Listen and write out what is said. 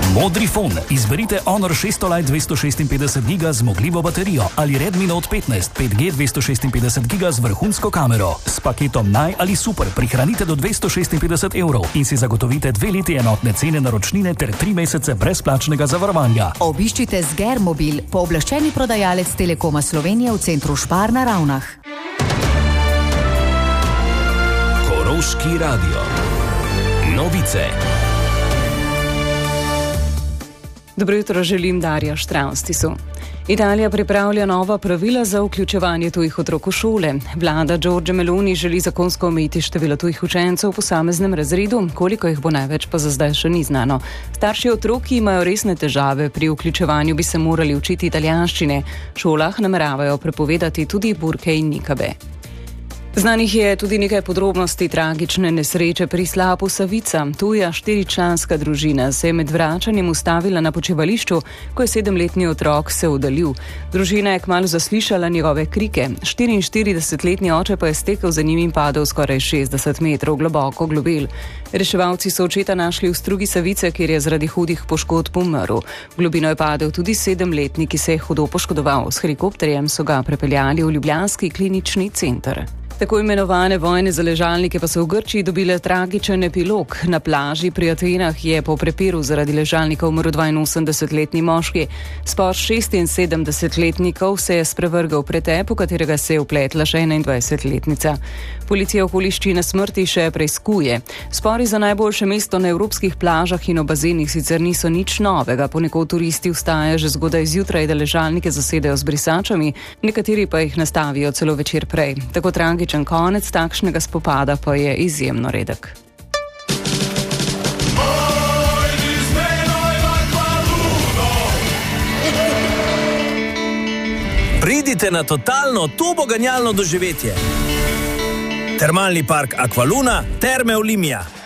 Modri fon. Izberite Honor 600 Lite 256 GB zmogljivo baterijo ali Redmi Note 15 5G 256 GB z vrhunsko kamero. S paketom Naj ali Super prihranite do 256 € in si zagotovite 2 leti enotne cene naročnine ter 3 mesece brezplačnega zavarovanja. Obiščite Sgermobil, pooblaščeni prodajalec Telekoma Slovenije v centru Špar na Ravnah. Koroški radio. Novice. Dobro jutro, želim Darja Štravstisu. Italija pripravlja nova pravila za vključevanje tujih otrok v šole. Vlada Giorgia Meloni želi zakonsko omejiti število tujih učencev v posameznem razredu, koliko jih bo največ, pa za zdaj še ni znano. Starši otrok, ki imajo resne težave pri vključevanju, bi se morali učiti italijanščine. V šolah nameravajo prepovedati tudi burke in nikabe. Znanih je tudi nekaj podrobnosti tragične nesreče pri slapu Savica. Tuja 4-članska družina se je med vračanjem ustavila na počivališču, ko je 7-letni otrok se oddaljil. Družina je kmalu zaslišala njegove krike. 44-letni oče pa je stekel za njim in padel skoraj 60 metrov globoko globel. Reševalci so očeta našli v strugi Savice, kjer je zaradi hudih poškodb umrl. V globino je padel tudi 7-letni, ki se je hudo poškodoval. S helikopterjem so ga prepeljali v ljubljanski klinični center. Tako imenovane vojne za ležalnike pa so v Grčiji dobile tragičen epilog. Na plaži pri Atenah je po prepiru zaradi ležalnika umrl 82-letni moški. Spor 76-letnikov se je sprevrgal pretep, v katerega se je vpletla še 21-letnica. Policija okoliščine smrti še preiskuje. Spori za najboljše mesto na evropskih plažah in ob bazenih sicer niso nič novega. Ponekod turisti vstajajo že zgodaj zjutraj, da ležalnike zasedejo z brisačami, nekateri pa jih nastavijo celo večer prej. Tako tragičen konec takšnega spopada pa je izjemno redek. Pridite na totalno turboganjalno doživetje. Termalni park Aqualuna, Terme Olimia.